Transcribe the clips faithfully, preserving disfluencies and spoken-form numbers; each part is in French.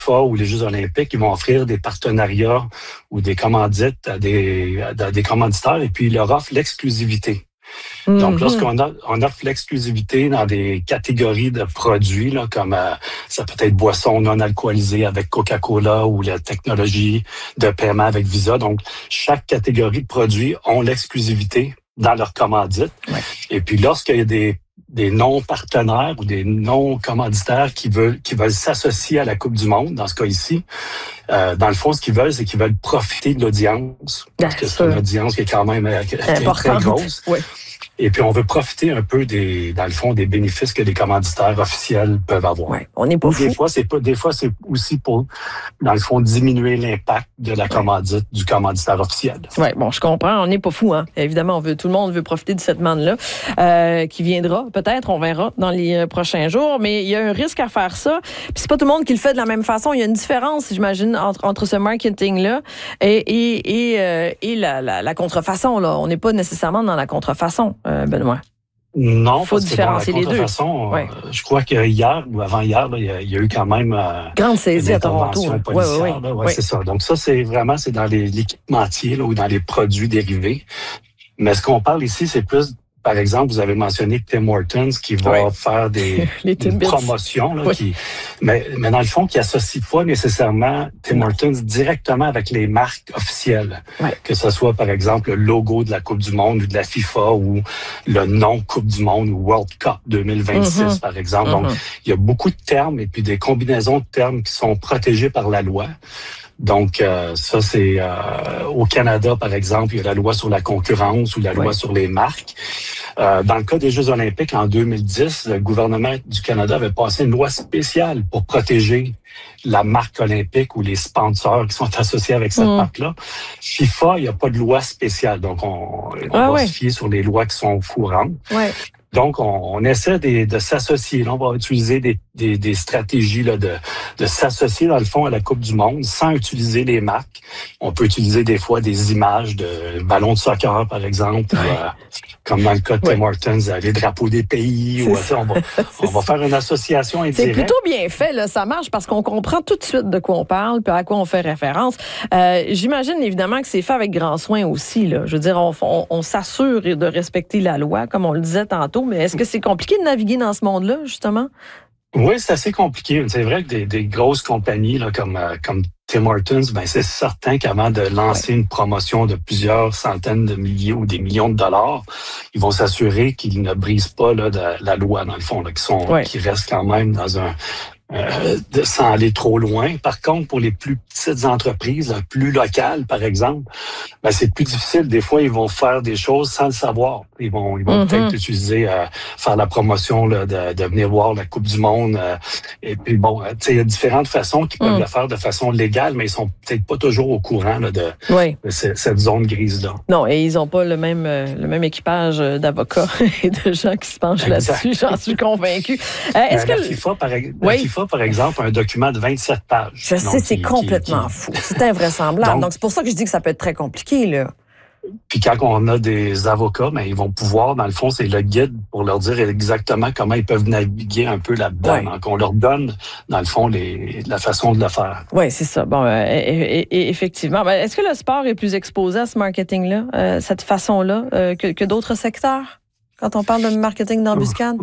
FIFA ou les Jeux olympiques, ils vont offrir des partenariats ou des commandites à des, à des commanditaires et puis ils leur offrent l'exclusivité. Mm-hmm. Donc, lorsqu'on a, on offre l'exclusivité dans des catégories de produits, là, comme euh, ça peut être boissons non alcoolisées avec Coca-Cola ou la technologie de paiement avec Visa. Donc, chaque catégorie de produits ont l'exclusivité dans leur commandite. Ouais. Et puis, lorsqu'il y a des des non-partenaires ou des non-commanditaires qui veulent qui veulent s'associer à la Coupe du Monde, dans ce cas ici, euh, dans le fond, ce qu'ils veulent, c'est qu'ils veulent profiter de l'audience, parce que c'est une audience qui est quand même qui est très grosse. Oui. Et puis, on veut profiter un peu des, dans le fond, des bénéfices que les commanditaires officiels peuvent avoir. Ouais, on n'est pas fou. Des fois, c'est pas, des fois, c'est aussi pour, dans le fond, diminuer l'impact de la commandite, du commanditaire officiel. Oui, bon, je comprends. On n'est pas fou, hein. Évidemment, on veut, tout le monde veut profiter de cette manne-là, euh, qui viendra, peut-être, on verra dans les prochains jours, mais il y a un risque à faire ça. Puis c'est pas tout le monde qui le fait de la même façon. Il y a une différence, j'imagine, entre, entre ce marketing-là et, et, et, euh, et la, la, la contrefaçon, là. On n'est pas nécessairement dans la contrefaçon. Euh, Benoît. Non, faut parce différencier que dans la les deux. Ouais. Euh, je crois que hier ou avant-hier, là, il, y a, il y a eu quand même euh, grande saisie une à Toronto. policière. Oui, oui, oui. Là, ouais, oui. c'est ça. Donc ça, c'est vraiment c'est dans les l'équipementier là, ou dans les produits dérivés. Mais ce qu'on parle ici, c'est plus. Par exemple, vous avez mentionné Tim Hortons qui va oui. faire des, des promotions, là, oui. qui, mais, mais dans le fond, qui associe pas nécessairement Tim non. Hortons directement avec les marques officielles. Oui. Que ce soit, par exemple, le logo de la Coupe du Monde ou de la FIFA ou le nom Coupe du Monde ou World Cup deux mille vingt-six, mm-hmm. par exemple. Mm-hmm. Donc, il y a beaucoup de termes et puis des combinaisons de termes qui sont protégés par la loi. Donc, euh, ça, c'est euh, au Canada, par exemple, il y a la loi sur la concurrence ou la loi oui. sur les marques. Euh, dans le cas des Jeux olympiques, en deux mille dix, le gouvernement du Canada avait passé une loi spéciale pour protéger la marque olympique ou les sponsors qui sont associés avec cette mmh. marque-là. FIFA, il n'y a pas de loi spéciale, donc on, on ah, va ouais. se fier sur les lois qui sont courantes. Ouais. Donc, on, on essaie de, de s'associer. Là, on va utiliser des, des, des stratégies là, de, de s'associer, dans le fond, à la Coupe du Monde sans utiliser les marques. On peut utiliser des fois des images de ballons de soccer, par exemple, ouais. ou, euh, comme dans le cas de Tim Hortons, les drapeaux des pays. Ou, ça, on va, on va faire une association indirecte. C'est plutôt bien fait, là. Ça marche parce qu'on comprend tout de suite de quoi on parle puis à quoi on fait référence. Euh, j'imagine évidemment que c'est fait avec grand soin aussi, là. Je veux dire, on, on, on s'assure de respecter la loi, comme on le disait tantôt. Mais est-ce que c'est compliqué de naviguer dans ce monde-là, justement? Oui, c'est assez compliqué. C'est vrai que des, des grosses compagnies là, comme, euh, comme Tim Hortons, ben c'est certain qu'avant de lancer ouais. une promotion de plusieurs centaines de milliers ou des millions de dollars, ils vont s'assurer qu'ils ne brisent pas là, de la loi, dans le fond, là, qui sont, ouais. qui restent quand même dans un Euh, de, sans aller trop loin. Par contre, pour les plus petites entreprises, là, plus locales, par exemple, ben, c'est plus difficile. Des fois, ils vont faire des choses sans le savoir. Ils vont, ils vont mm-hmm. peut-être utiliser, euh, faire la promotion là, de, de venir voir la Coupe du Monde. Euh, et puis bon, tu sais, il y a différentes façons qui peuvent mm. le faire de façon légale, mais ils sont peut-être pas toujours au courant là, de, oui. de cette, cette zone grise-là. Non, et ils n'ont pas le même, euh, le même équipage d'avocats et de gens qui se penchent exact. là-dessus. J'en suis convaincu. Euh, est-ce euh, que la FIFA, par, oui. la FIFA, par exemple, un document de vingt-sept pages. Je sais, c'est qui, complètement qui, fou. C'est invraisemblable. Donc, Donc, c'est pour ça que je dis que ça peut être très compliqué, là. Puis quand on a des avocats, ben, ils vont pouvoir, dans le fond, c'est le guide pour leur dire exactement comment ils peuvent naviguer un peu là-dedans. Ouais. Donc, on leur donne, dans le fond, les, la façon de le faire. Oui, c'est ça. Bon, euh, et, et, effectivement. Ben, est-ce que le sport est plus exposé à ce marketing-là, euh, cette façon-là, euh, que, que d'autres secteurs, quand on parle de marketing d'embuscade?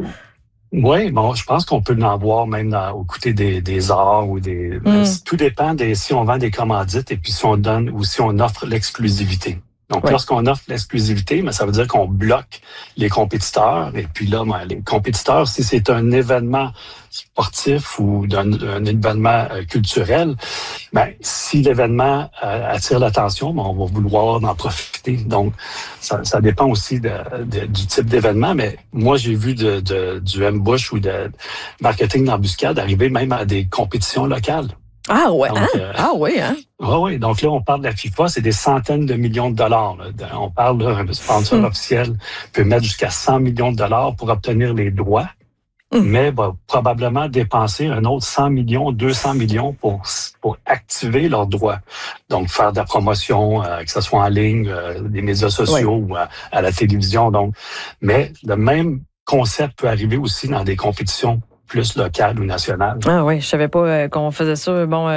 Oui, bon, je pense qu'on peut en voir même dans, au côté des, des arts ou des. Mm. Tout dépend des si on vend des commandites et puis si on donne ou si on offre l'exclusivité. Donc, ouais. lorsqu'on offre l'exclusivité, mais ça veut dire qu'on bloque les compétiteurs. Et puis là, ben, les compétiteurs, si c'est un événement sportif ou d'un, un événement euh, culturel, ben, si l'événement euh, attire l'attention, ben, on va vouloir en profiter. Donc, ça, ça dépend aussi de, de, du type d'événement. Mais moi, j'ai vu de, de, du ambush ou de marketing d'embuscade arriver même à des compétitions locales. Ah ouais, donc, hein? euh, ah oui, hein? Ah oui, donc là, on parle de la FIFA, c'est des centaines de millions de dollars. Là. On parle d'un sponsor mmh. officiel peut mettre jusqu'à cent millions de dollars pour obtenir les droits, mmh. mais va probablement dépenser un autre cent millions, deux cents millions pour pour activer leurs droits. Donc, faire de la promotion, euh, que ce soit en ligne, euh, des médias sociaux oui. ou à, à la télévision. Donc, mais le même concept peut arriver aussi dans des compétitions plus locale ou nationale. Ah oui, je savais pas qu'on faisait ça. Bon.